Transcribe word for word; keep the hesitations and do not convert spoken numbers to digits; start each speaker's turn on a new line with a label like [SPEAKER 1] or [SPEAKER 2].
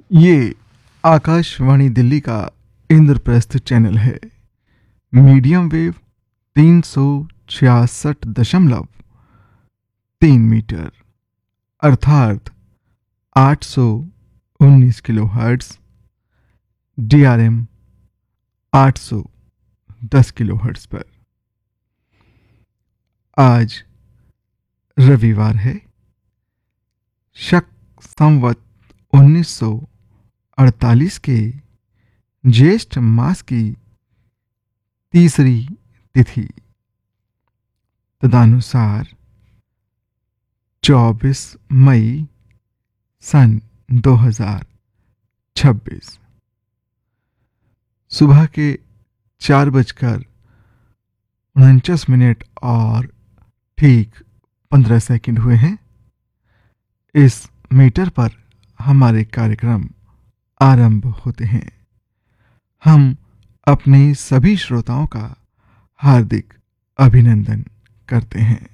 [SPEAKER 1] ये आकाशवाणी दिल्ली का इंद्रप्रस्थ चैनल है। मीडियम वेव तीन सौ छियासठ दशमलव तीन मीटर अर्थात आठ सौ उन्नीस kilo hertz, D R M आठ सौ दस किलो हर्ट्स पर। आज रविवार है, शक संवत उन्नीस सौ अड़तालीस के ज्येष्ठ मास की तीसरी तिथि, तदनुसार चौबीस मई सन दो हजार छब्बीस। सुबह के चार बजकर उनचास मिनट और ठीक पंद्रह सेकंड हुए हैं। इस मीटर पर हमारे कार्यक्रम आरंभ होते हैं। हम अपने सभी श्रोताओं का हार्दिक अभिनंदन करते हैं।